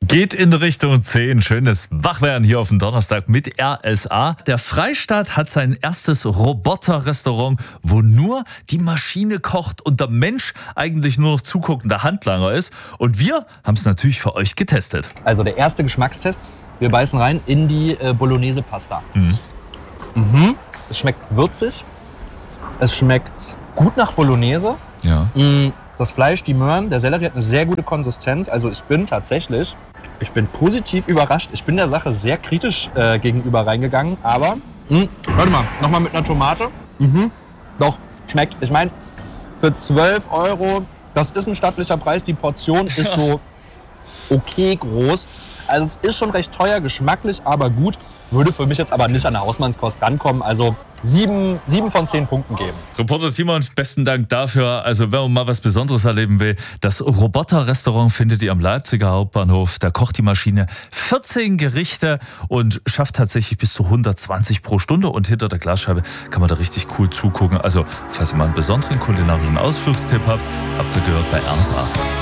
Geht in Richtung 10. Schönes Wachwerden hier auf dem Donnerstag mit RSA. Der Freistaat hat sein erstes Roboter-Restaurant, wo nur die Maschine kocht und der Mensch eigentlich nur noch zuguckender Handlanger ist. Und wir haben es natürlich für euch getestet. Also der erste Geschmackstest. Wir beißen rein in die Bolognese-Pasta. Es schmeckt würzig. Es schmeckt gut nach Bolognese. Ja. Das Fleisch, die Möhren, der Sellerie hat eine sehr gute Konsistenz. Also ich bin positiv überrascht. Ich bin der Sache sehr kritisch gegenüber reingegangen. Aber, warte mal, nochmal mit einer Tomate. Doch, schmeckt. Ich meine, für 12 €, das ist ein stattlicher Preis. Die Portion ist so okay groß. Also es ist schon recht teuer, geschmacklich, aber gut. Würde für mich jetzt aber nicht an der Hausmannskost rankommen. Also 7 von 10 Punkten geben. Reporter Simon, besten Dank dafür. Also wenn man mal was Besonderes erleben will, das Roboter-Restaurant findet ihr am Leipziger Hauptbahnhof. Da kocht die Maschine 14 Gerichte und schafft tatsächlich bis zu 120 pro Stunde. Und hinter der Glasscheibe kann man da richtig cool zugucken. Also falls ihr mal einen besonderen kulinarischen Ausflugstipp habt, habt ihr gehört bei RSA.